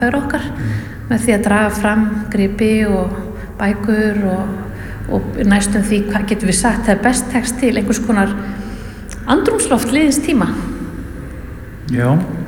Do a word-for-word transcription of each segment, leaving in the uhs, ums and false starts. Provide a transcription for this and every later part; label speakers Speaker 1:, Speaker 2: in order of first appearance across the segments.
Speaker 1: okkar með því að draga fram gripi og bækur og, og næstum því hvað getum við sagt það er best tekst til einhvers konar andrúmsloft liðins tíma.
Speaker 2: Já,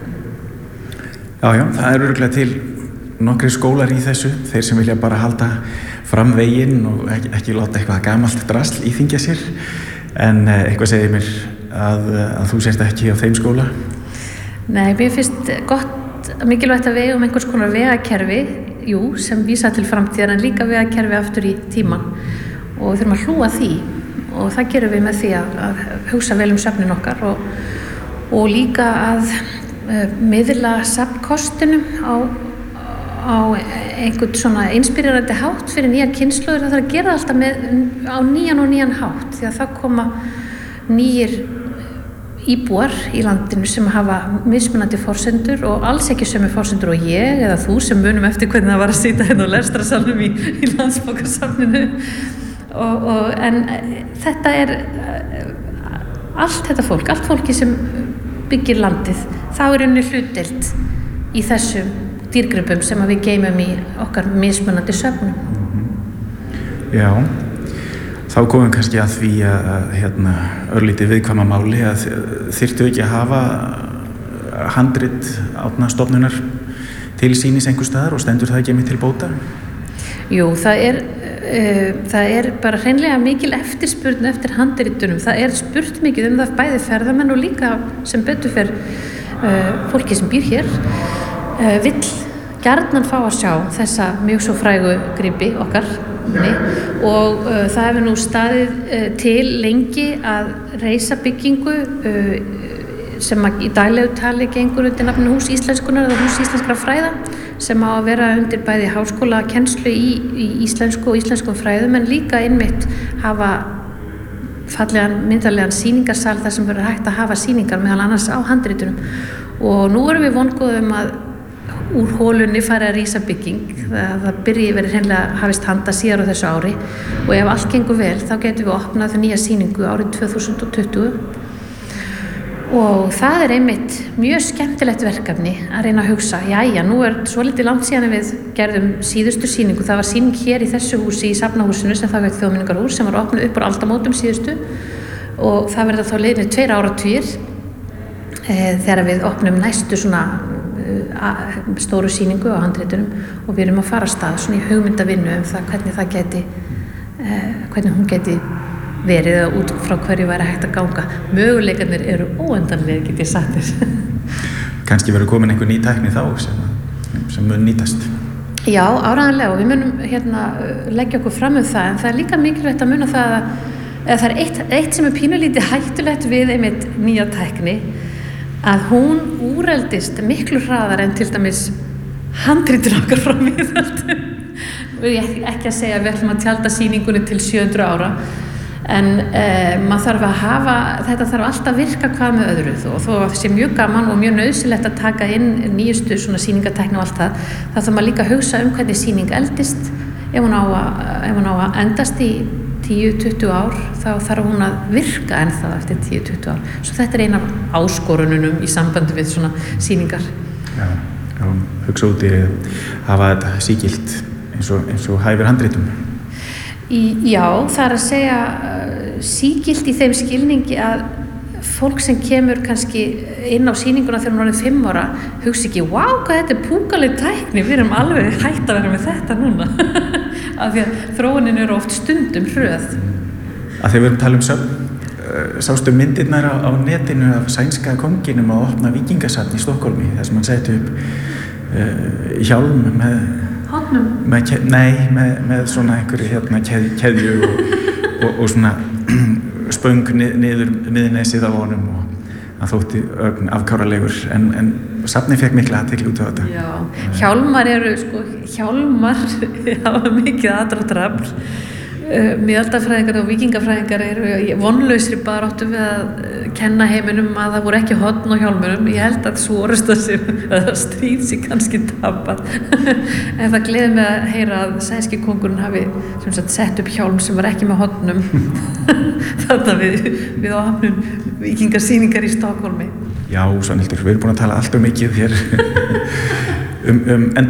Speaker 2: já, já, það er örugglega til nokkri skólar í þessu, þeir sem vilja bara halda fram veginn og ekki, ekki láta eitthvað gamalt drasl íþyngja sér, en eitthvað segir mér að, að þú sést ekki á þeim skóla.
Speaker 1: Nei, mér finnst gott, mikilvægt að við eigum einhvers konar vegakerfi, jú, sem vísa til framtíðar en líka vegakerfi aftur í tíman og við þurfum að hlúa því og það gerum við með því að, að hugsa vel um svefnin okkar og, og líka að uh, miðla svefnkostinum á, á einhvern svona inspírerandi hátt fyrir nýjar kynslóðir. Það þarf að gera alltaf með, á nýjan og nýjan hátt því að það koma nýjir íbúar í landinu sem hafa mismunandi forsendur og alls ekki sömu forsendur og ég eða þú sem munum eftir hvernig það var að sitja hérna á lestrarsalnum í, í Landsbókasafninu og, og, en þetta er allt þetta fólk, allt fólki sem byggir landið, þá er unni hlutdeild í þessum dýrgripum sem við geymum í okkar mismunandi söfnum.
Speaker 2: Já, þá komum við kannski að því að, að hérna, örlítið viðkvæma máli að þyrftu ekki að hafa handrit Árnastofnunar til sýnis einhvers staðar og stendur það ekki einmitt til bóta?
Speaker 1: Jú, það er, uh, það er bara hreinlega mikil eftirspurn eftir handritunum. Það er spurt mikið um það bæði ferðamenn og líka sem betur fer uh, fólki sem býr hér uh, vill gjarnan fá að sjá þessa mjög svo frægu gripi okkar og uh, það hefur nú staðið uh, til lengi að reisa byggingu uh, sem að í daglegu tali gengur undir nafninu Hús Íslenskunnar eða Hús Íslenskra fræða sem á að vera undir bæði háskóla kennslu í, í íslensku og íslenskum fræðum en líka einmitt hafa fallegan myndarlegan sýningarsal þar sem verður hægt að hafa sýningar meðal annars á handritunum og nú erum við vongóðum að úr hólunni fara að rísa bygging það, það byrji verið hreinlega hafist handa síðar á þessu ári og ef allt gengur vel þá getum við opnað nýja sýningu árið tvö þúsund tuttugu og það er einmitt mjög skemmtilegt verkefni að reyna að hugsa jæja, nú er svolítið langt síðan við gerðum síðustu sýningu, það var sýning hér í þessu húsi í Safnahúsinu sem það var þjóðmenningarhús sem var opnuð upp á aldamótum síðustu og það verður þá liðnir tveir áratugir e, þegar við opnum næstu svona stóru sýningu á handritunum og við erum að fara af stað svona í hugmyndavinnu um það hvernig það geti eh, hvernig hún geti verið eða út frá hverju væri hægt að ganga. Möguleikarnir eru óendanlegir get ég sagt þér.
Speaker 2: Kannski verður komin einhver ný tækni þá sem, sem mun nýtast.
Speaker 1: Já, áreiðanlega og við munum hérna leggja okkur fram um það en það er líka mikilvægt að muna það að eða það er eitt, eitt sem er pínulítið hættulegt við einmitt nýja tækni að hún úreldist miklu hraðar en til dæmis handritur okkar frá miðöldum. Ég ekki að segja að við ætlum að tjalda sýningunni til sjö hundruð ára en eh, maður þarf að hafa, þetta þarf alltaf að virka hvað með öðru og þó að það sé mjög gaman og mjög nauðsynlegt að taka inn nýjustu svona sýningatækni og allt það, þá þarf maður líka að hugsa um hvernig sýning eldist ef hún á að, ef hún á að endast í tíu til tuttugu ár, þá þarf hún að virka ennþá eftir tíu til tuttugu ár. Svo þetta er eina af áskorununum í sambandi við svona sýningar.
Speaker 2: Já, já hugsa út í hafa þetta sígilt eins og, eins og hæfir handritum.
Speaker 1: Í, já, það er að segja uh, sígilt í þeim skilningi að fólk sem kemur kannski inn á sýninguna þegar hún er fimm ára hugsa ekki, vá, hvað þetta er púkaleg tækni, við erum alveg hætt að vera með þetta núna. Af því að þróunin eru oft stundum hröð.
Speaker 2: Að þegar við erum að tala um söfn, sástu myndirnar á, á netinu af sænska konginum að opna víkingasafn í Stokkhólmi, þar sem hann setti upp uh, hjálm með
Speaker 1: Hónum?
Speaker 2: Með, nei, með, með svona einhverju hérna keð, keðju og, og, og svona spöng niður miðnesið á honum og hann þótti ögn afkáralegur en, en safnið fekk mikla athygli út á þetta.
Speaker 1: Já, hjálmar eru sko, hjálmar hafa mikið aðdráttarafl. Miðaldafræðingar og víkingafræðingar eru vonlausri baráttu við að kenna heiminum að það voru ekki horn á hjálmunum. Ég held að svo orðast að stríð sig kannski tapað. En það gleði mig að heyra að sænski kóngurinn hafi sem sagt, sett upp hjálm sem var ekki með hornum. Þarna við, við áhafnum víkingasýningar í Stokkhólmi.
Speaker 2: Já, Svanhildur, við erum búin að tala allt um mikið hér um, um